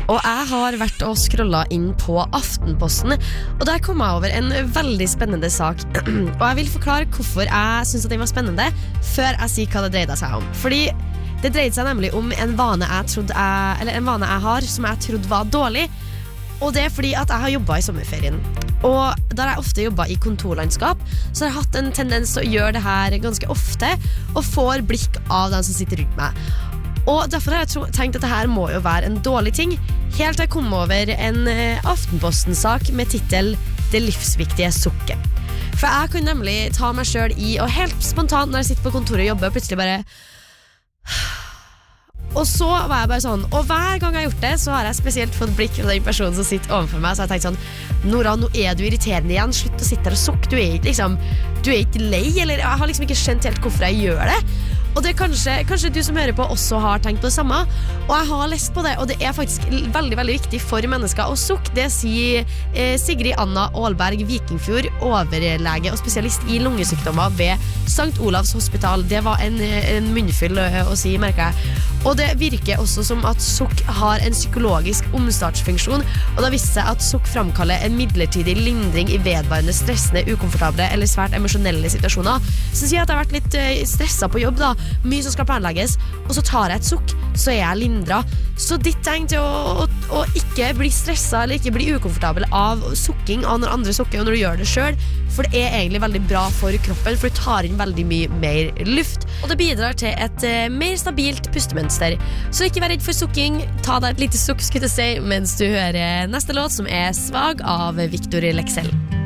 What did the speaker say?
Og jeg har vært og scrollet inn på Aftenposten, og der kom jeg over en veldig spennende sak. Og jeg vil forklare hvorfor jeg synes at den var spennende, før jeg sier hva det dreide seg om. Fordi det dreide seg nemlig om en vane jeg har, som jeg trodde var dårlig. Og det er fordi at jeg har jobbet i sommerferien. Og da jeg ofte jobbet i kontorlandskap, så har jeg hatt en tendens til å gjøre det her ganske ofte, og får blikk av den som sitter rundt meg. Og derfor har jeg tenkt at dette må jo være en dårlig ting, helt til jeg kom over en Aftenposten-sak med titel «Det livsviktige sukket». For jeg kan nemlig ta meg selv i, og helt spontant når jeg sitter på kontoret og jobber, plutselig bare... Og så var jeg bare sånn, og hver gang jeg har gjort det, så har jeg spesielt fått blikk fra den personen som sitter overfor meg, så jeg har tenkt sånn, Nora, nå er du irriterende igjen, slutt å sitte her og sukke, du er ikke lei, eller jeg har liksom ikke skjønt helt hvorfor jeg gjør det. Og det er kanskje du som hører på også har tenkt på det samme, og jeg har lest på det, og det er faktisk veldig, veldig viktig for mennesker å sukke. Det sier Sigrid Anna Aalberg Vikingfjord, overlege og spesialist i lungesykdommer ved St. Olavs hospital. Det var en munnfyll å si, merker jeg. Og det virker også som at sukk har en psykologisk omstartsfunksjon, og det har vist seg at sukk framkaller en midlertidig lindring i vedvarende stressende, ukomfortable eller svært emosjonelle situasjoner. Så sier jeg at jeg har vært litt stresset på jobb da, mye som skal planlegges, og så tar jeg et sukk, så er jeg lindret. Så ditt tegn til å ikke bli stresset eller ikke bli ukomfortabel av sukking av når andre sukker, og når du gjør det selv, for det er egentlig veldig bra for kroppen, for du tar inn veldig mye mer luft, og det bidrar til et mer stabilt pustemønster. Så ikke vær redd for sukking, ta deg et lite sukk, skulle jeg si, mens du hører neste låt, som er Svag av Victor Lexell.